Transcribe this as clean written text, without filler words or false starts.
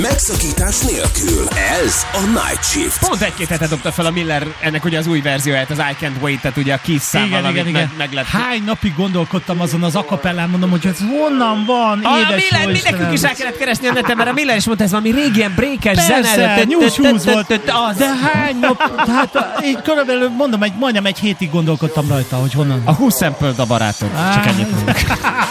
Megszakítás nélkül. Ez a Night Shift. Pont egy-két hete dobta fel a Miller ennek ugye az új verzióját, az I Can't Wait-et, ugye a Kiss számmal, amit meg lett. Hány napig gondolkodtam azon az akapellán, mondom, hogy ez honnan van, édes Miller, nekünk is rá kellett keresni a neten, mert a Miller is mondta, ez valami régi ilyen breakes zene. Persze, nyúz volt. De hány nap, hát én körülbelül mondom, majdnem egy hétig gondolkodtam rajta, hogy honnan. A 20 sampled a barátok. Csak ennyit mondok.